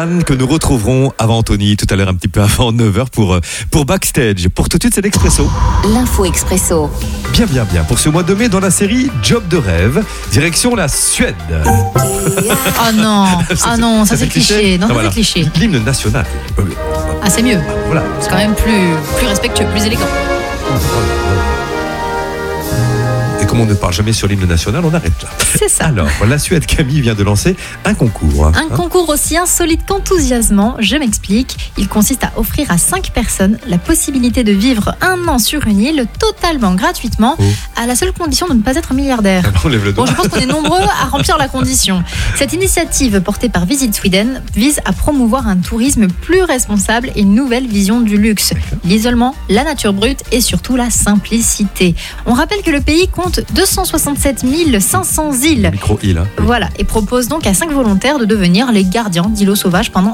Slimane que nous retrouverons avant Anthony tout à l'heure un petit peu avant 9h pour Backstage. Pour tout de suite, c'est l'Expresso. L'info Expresso. Bien. Pour ce mois de mai dans la série Job de rêve, direction la Suède. Oh non, ça c'est cliché. Non, voilà. c'est cliché. L'hymne national. Ah, c'est mieux. Voilà. C'est quand même plus respectueux, plus élégant. Et comme on ne parle jamais sur l'hymne national, on arrête là. C'est ça. Alors, la Suède, Camille vient de lancer un concours. Un concours aussi insolite qu'enthousiasmant, je m'explique. Il consiste à offrir à 5 personnes la possibilité de vivre 1 an sur une île totalement gratuitement, à la seule condition de ne pas être milliardaire. On lève le doigt. Bon, je pense qu'on est nombreux à remplir la condition. Cette initiative, portée par Visit Sweden, vise à promouvoir un tourisme plus responsable et une nouvelle vision du luxe. L'isolement, la nature brute et surtout la simplicité. On rappelle que le pays compte 267 500 îles. Micro-île. Voilà, et propose donc à 5 volontaires de devenir les gardiens d'îlots sauvages pendant